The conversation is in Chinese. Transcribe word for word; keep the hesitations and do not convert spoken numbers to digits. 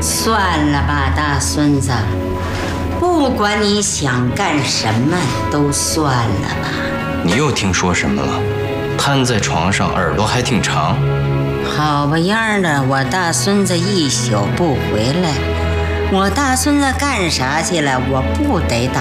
算了吧，大孙子，不管你想干什么，都算了吧。 你又听说什么了？瘫在床上，耳朵还挺长。 好吧样的，我大孙子一宿不回来，我大孙子干啥去了？我不得打。